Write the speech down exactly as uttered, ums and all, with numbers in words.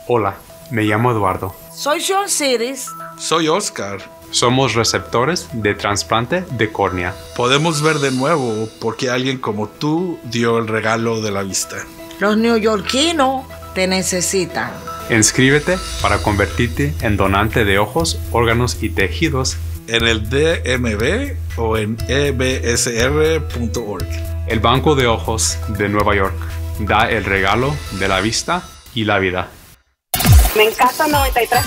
Hola, me llamo Eduardo. Soy John Ciris. Soy Oscar. Somos receptores de trasplante de córnea. Podemos ver de nuevo porque alguien como tú dio el regalo de la vista. Los neoyorquinos te necesitan. Inscríbete para convertirte en donante de ojos, órganos y tejidos en el D M V o en e b s r punto org. El Banco de Ojos de Nueva York da el regalo de la vista y la vida. Me encanta noventa y tres